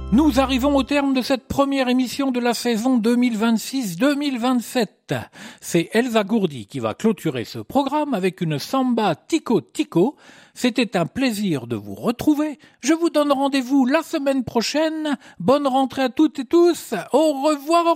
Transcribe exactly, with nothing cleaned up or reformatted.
Nous arrivons au terme de cette première émission de la saison deux mille vingt-six deux mille vingt-sept. C'est Elsa Gourdi qui va clôturer ce programme avec une samba Tico Tico. C'était un plaisir de vous retrouver. Je vous donne rendez-vous la semaine prochaine. Bonne rentrée à toutes et tous. Au revoir.